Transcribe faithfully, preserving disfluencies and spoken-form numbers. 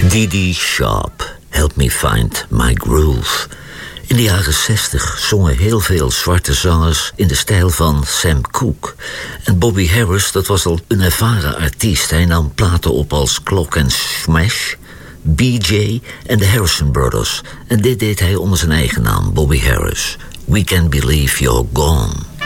Dee Sharp, Help Me Find My Groove. In de jaren zestig zongen heel veel zwarte zangers in de stijl van Sam Cooke. En Bobby Harris, dat was al een ervaren artiest. Hij nam platen op als Clock and Smash, B J en de Harrison Brothers. En dit deed hij onder zijn eigen naam, Bobby Harris. We Can't Believe You're Gone.